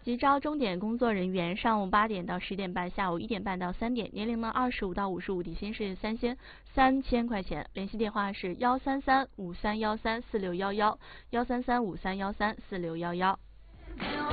急招钟点工作人员，上午8点到10点半，下午1点半到3点，年龄呢25到55，底薪是3000块钱。联系电话是13353134611，13353134611。